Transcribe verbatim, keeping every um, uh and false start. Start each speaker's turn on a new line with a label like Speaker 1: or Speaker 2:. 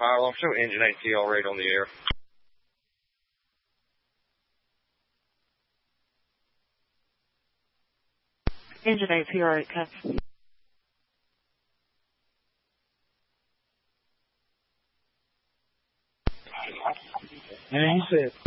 Speaker 1: pylon. Show engine A T L rate on the air.
Speaker 2: Engine A T R eight, okay.
Speaker 3: And he said,